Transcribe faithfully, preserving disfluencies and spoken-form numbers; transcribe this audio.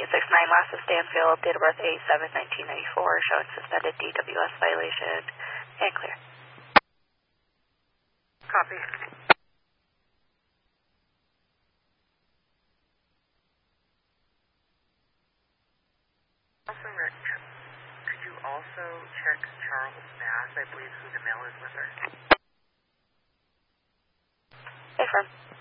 eight six nine, last of Stanfield, date of birth eight seven nineteen ninety-four, showing suspended D W S violation, and clear. Copy. Also, Rick, could you also check Charles Bass? I believe who the mail is with her. Affirm.